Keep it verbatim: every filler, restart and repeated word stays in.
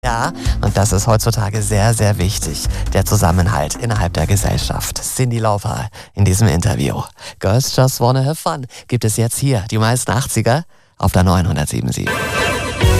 Ja, und das ist heutzutage sehr, sehr wichtig. Der Zusammenhalt innerhalb der Gesellschaft. Cyndi Lauper in diesem Interview. Girls Just Wanna Have Fun gibt es jetzt hier, die meisten achtziger auf der neunhundertsieben Komma sieben.